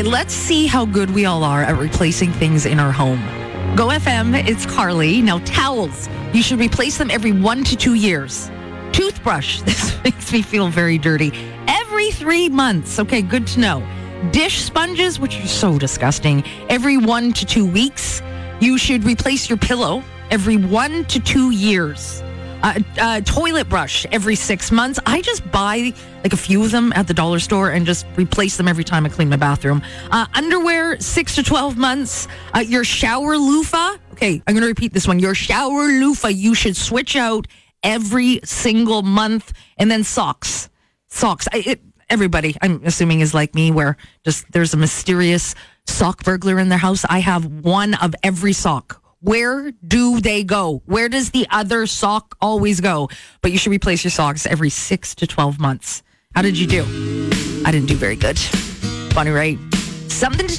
Okay, let's see how good we all are at replacing things in our home. Go FM, it's Carly. Now, towels, you should replace them every 1 to 2 years. Toothbrush, this makes me feel very dirty. Every 3 months. Okay, good to know. Dish sponges, which are so disgusting, every 1 to 2 weeks. You should replace your pillow every 1 to 2 years. Toilet brush every 6 months. I just buy like a few of them at the dollar store and just replace them every time I clean my bathroom. Underwear, 6 to 12 months. Your shower loofah. Okay, I'm going to repeat this one. Your shower loofah, you should switch out every single month. And then socks. Everybody, I'm assuming, is like me, where just there's a mysterious sock burglar in their house. I have one of every sock. Where do they go? Where does the other sock always go? But you should replace your socks every 6 to 12 months. How did you do? I didn't do very good. Bonnie Raitt. Something to